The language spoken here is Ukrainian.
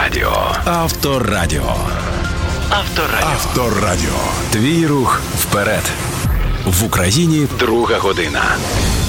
Авторадіо. Авторадіо. Авторадіо. Твій рух вперед. В Україні 2 година.